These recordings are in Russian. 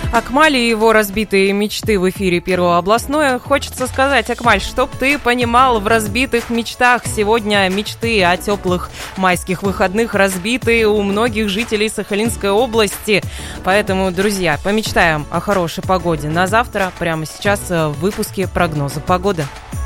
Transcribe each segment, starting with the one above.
Акмаль и его разбитые мечты в эфире Первого областное. Хочется сказать, Акмаль, чтоб ты понимал, в разбитых мечтах сегодня мечты о теплых майских выходных разбиты у многих жителей Сахалинской области. Поэтому, друзья, помечтаем о хорошей погоде на завтра. Прямо сейчас в выпуске прогноза погоды.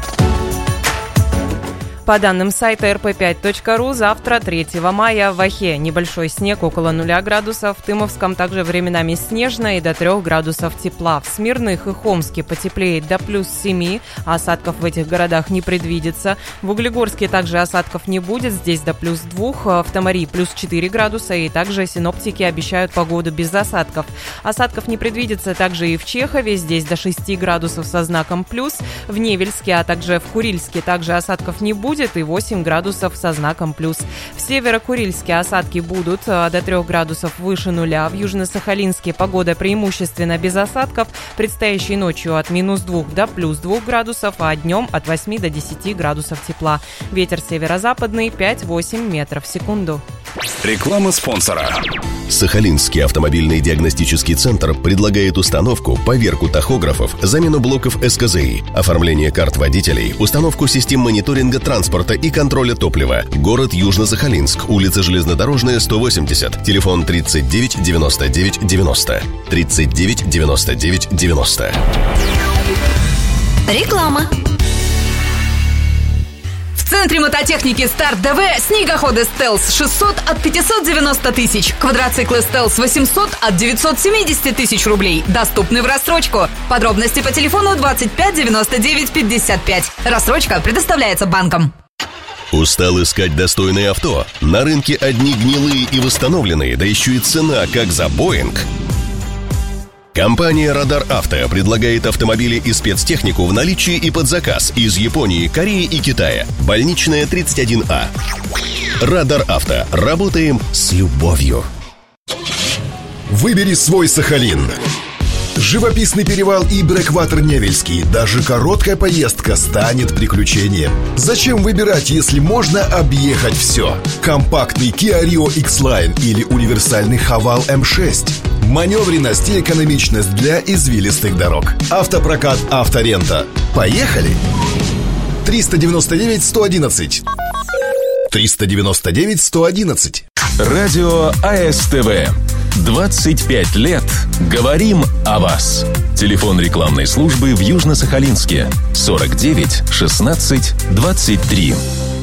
По данным сайта rp5.ru, завтра, 3 мая, в Ахе небольшой снег около 0 градусов, в Тымовском также временами снежно и до 3 градусов тепла. В Смирных и Хомске потеплеет до плюс 7, осадков в этих городах не предвидится. В Углегорске также осадков не будет, здесь до плюс 2, в Тамари плюс 4 градуса, и также синоптики обещают погоду без осадков. Осадков не предвидится также и в Чехове, здесь до 6 градусов со знаком плюс, в Невельске, а также в Курильске также осадков не будет, и 8 градусов со знаком плюс. В Северо-Курильске осадки будут до 3 градусов выше нуля. В Южно-Сахалинске погода преимущественно без осадков. Предстоящей ночью от минус 2 до плюс 2 градусов, а днем от 8 до 10 градусов тепла. Ветер северо-западный 5-8 метров в секунду. Реклама спонсора. Сахалинский автомобильный диагностический центр предлагает установку, поверку тахографов, замену блоков СКЗИ, оформление карт водителей, установку систем мониторинга транспорта и контроля топлива. Город Южно-Сахалинск, улица Железнодорожная, 180, телефон 39 99 90, 39 99 90. Реклама. В центре мототехники Старт ДВ снегоходы Стелс 600 от 590 тысяч, квадроциклы Стелс 800 от 970 тысяч рублей. Доступны в рассрочку. Подробности по телефону 25 99 55. Рассрочка предоставляется банком. Устал искать достойное авто? На рынке одни гнилые и восстановленные, да еще и цена как за Боинг. Компания «Радар Авто» предлагает автомобили и спецтехнику в наличии и под заказ из Японии, Кореи и Китая. Больничная 31А. «Радар Авто». Работаем с любовью. Выбери свой Сахалин. Живописный перевал и брэкватер Невельский. Даже короткая поездка станет приключением. Зачем выбирать, если можно объехать все? Компактный Kia Rio X-Line или универсальный Haval M6. Маневренность и экономичность для извилистых дорог. Автопрокат «Авторента». Поехали! 399-111. 399-111. Радио АСТВ. 25 лет. Говорим о вас. Телефон рекламной службы в Южно-Сахалинске 49 16 23.